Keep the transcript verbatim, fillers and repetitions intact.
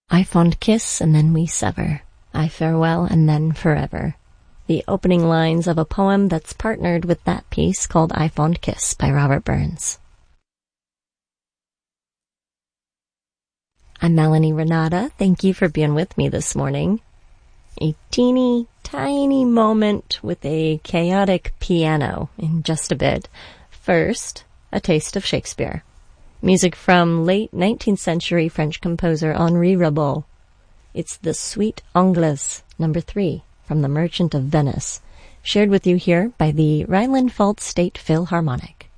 I fond kiss and then we sever. I farewell and then forever. The opening lines of a poem that's partnered with that piece called I Fond Kiss by Robert Burns. I'm Melanie Renata. Thank you for being with me this morning. A teeny tiny moment with a chaotic piano in just a bit. First, a taste of Shakespeare. Music from late nineteenth century French composer Henri Rabault. It's the Suite Anglaise, number three, from The Merchant of Venice, shared with you here by the Rhineland-Pfalz State Philharmonic.